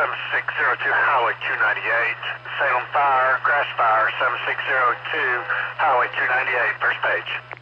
7602 Highway 298. Salem Fire, crash fire, 7602 Highway 298, first page.